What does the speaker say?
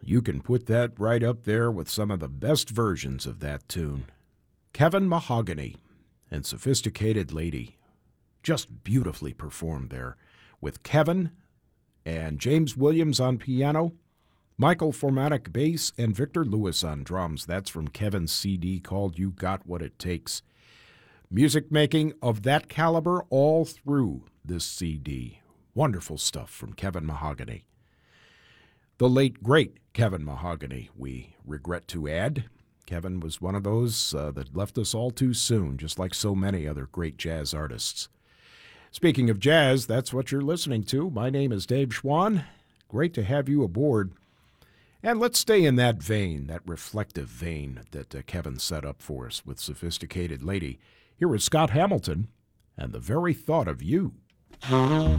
you can put that right up there with some of the best versions of that tune. Kevin Mahogany and Sophisticated Lady. Just beautifully performed there, with Kevin and James Williams on piano, Michael Formatic bass, and Victor Lewis on drums. That's from Kevin's CD called You Got What It Takes. Music making of that caliber all through this CD. Wonderful stuff from Kevin Mahogany. The late, great Kevin Mahogany, we regret to add. Kevin was one of those that left us all too soon, just like so many other great jazz artists. Speaking of jazz, that's what you're listening to. My name is Dave Schwann. Great to have you aboard. And let's stay in that vein, that reflective vein that Kevin set up for us with Sophisticated Lady. Here is Scott Hamilton and The Very Thought of You.